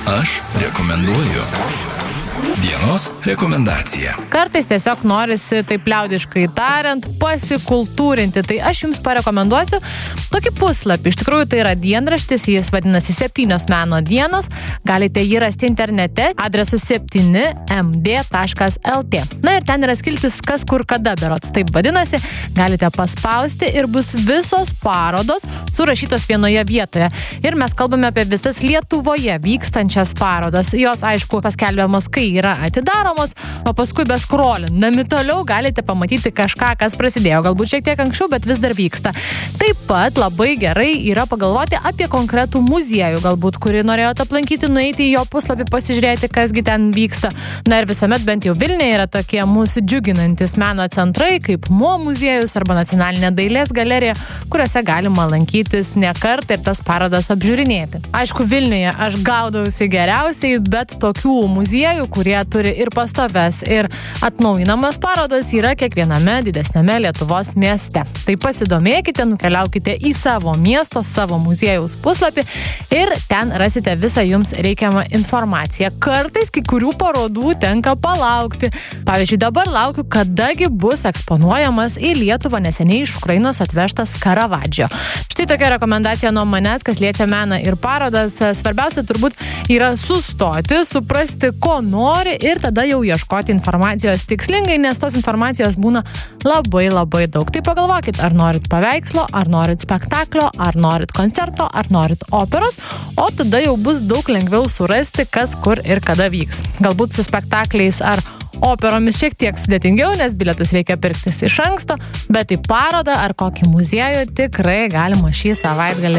Aš rekomenduoju. Dienos rekomendacija. Kartais tiesiog norisi, taip liaudiškai tariant, pasikultūrinti. Tai aš jums parekomenduosiu tokį puslapį. Iš tikrųjų, tai yra dienraštis, jis vadinasi 7 meno dienos. Galite jį rasti internete adresu 7md.lt. Na ir ten yra skiltis kas kur kada berods. Taip vadinasi, galite paspausti ir bus visos parodos surašytos vienoje vietoje. Ir mes kalbame apie visas Lietuvoje vykstančias parodas. Jos, aišku, paskelbiamos, kai yra atidaromos, o paskui beskrolindami toliau galite pamatyti kažką, kas prasidėjo. Galbūt šiek tiek anksčiau, bet vis dar vyksta. Taip pat labai gerai yra pagalvoti apie konkretų muziejų, galbūt kurį norėjote aplankyti, nueiti į jo puslapį, pasižiūrėti, kasgi ten vyksta. Na ir visuomet bent jau Vilniuje yra tokie mūsų džiuginantis meno centrai, kaip Mo muziejus arba Nacionalinė dailės galerija, kuriuose galima lankytis ne kartą ir tas parodas apžiūrinėti. Aišku, Vilniuje aš gaudausi geriausiai, bet tokių muziejų, kurie turi ir pastoves, ir atnaujinamas parodas yra kiekviename didesnėme Lietuvos mieste. Tai pasidomėkite, nukeliaukite į savo miesto, savo muziejaus puslapį ir ten rasite visą jums reikiamą informaciją. Kartais kai kurių parodų tenka palaukti. Pavyzdžiui, dabar laukiu, kadagi bus eksponuojamas į Lietuvą neseniai iš Ukrainos atvežtas Karavadžio. Štai tokia rekomendacija nuo manęs, kas liečia meną ir parodas. Svarbiausia turbūt yra sustoti, suprasti, ko nori ir tada jau ieškoti informacijos tikslingai, nes tos informacijos būna labai labai daug. Tai pagalvokit, ar norit paveikslo, ar norit spektaklio, ar norit koncerto, ar norit operos, o tada jau bus daug lengviau surasti, kas kur ir kada vyks. Galbūt su spektakliais ar operomis šiek tiek sudėtingiau, nes bilietus reikia pirktis iš anksto, bet į parodą ar kokį muziejų tikrai galima šį savaitgalį